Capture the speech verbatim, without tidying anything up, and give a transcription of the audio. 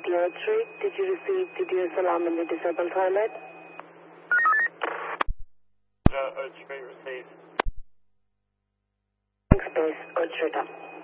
City Earth Street. Did you receive T T S alarm in the disabled toilet? Uh, Earth Street received. Thanks, base. Earth Street up.